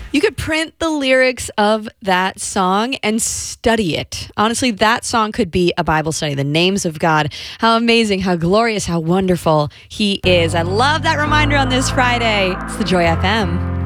You could print the lyrics of that song and study it. Honestly, that song could be a Bible study. The names of God. How amazing, how glorious, how wonderful He is. I love that reminder on this Friday. It's the Joy FM.